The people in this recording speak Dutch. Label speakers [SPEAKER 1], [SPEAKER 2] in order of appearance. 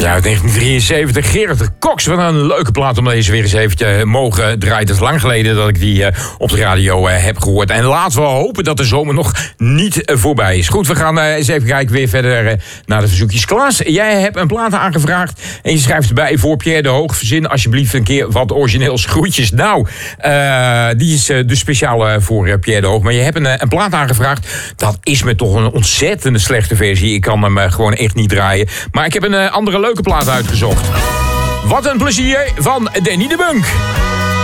[SPEAKER 1] Ja, uit 1973. Gerard de Cox, wat een leuke plaat om deze weer eens eventjes mogen draaien. Het is lang geleden dat ik die op de radio heb gehoord. En laten we hopen dat de zomer nog niet voorbij is. Goed, we gaan eens even kijken weer verder naar de verzoekjes. Klaas, jij hebt een plaat aangevraagd en je schrijft erbij voor Pierre de Hoog. Verzin alsjeblieft een keer wat origineels groetjes. Nou, die is dus speciaal voor Pierre de Hoog. Maar je hebt een plaat aangevraagd. Dat is me toch een ontzettende slechte versie. Ik kan hem gewoon echt niet draaien. Maar ik heb een andere leuke plaat uitgezocht. Wat een plezier van Danny de Bunk.